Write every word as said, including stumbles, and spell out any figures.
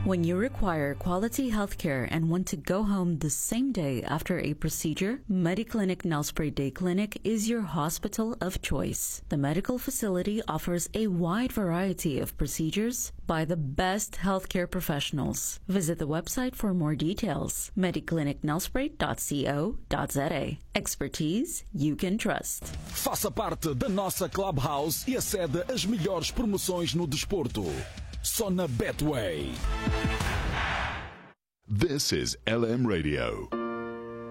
When you require quality healthcare and want to go home the same day after a procedure, Mediclinic Nelspruit Day Clinic is your hospital of choice. The medical facility offers a wide variety of procedures by the best healthcare professionals. Visit the website for more details, mediclinic nelspruit dot co dot za. Expertise you can trust. Faça parte da nossa Clubhouse e acede às melhores promoções no desporto. Só na Betway. This is L M Radio.